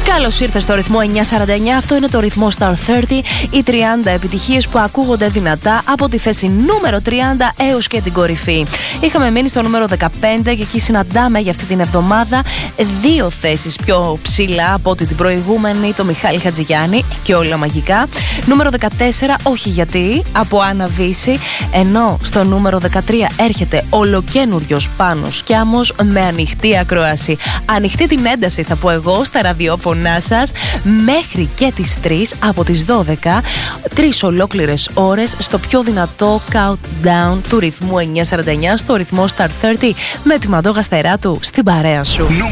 Καλώς ήρθες στο ρυθμό 949. Αυτό είναι το ρυθμό Star 30. Οι 30 επιτυχίες που ακούγονται δυνατά από τη θέση νούμερο 30 έως και την κορυφή. Είχαμε μείνει στο νούμερο 15 και εκεί συναντάμε για αυτή την εβδομάδα δύο θέσεις πιο ψηλά από ό,τι την προηγούμενη, το Μιχάλη Χατζηγιάννη και όλα μαγικά. Νούμερο 14, όχι γιατί, από Άννα Βύση. Ενώ στο νούμερο 13 έρχεται ολοκένουριος Πάνος Σκιάμος με ανοιχτή ακρόαση. Ανοιχτή την ένταση, θα πω εγώ, στα ραδιόφωνά σας μέχρι και τις 3 από τις 12. 3 ολόκληρες ώρες στο πιο δυνατό countdown του ρυθμού 949, στο ρυθμό Star 30, με τη Μαντώ Γαστεράτου στην παρέα σου.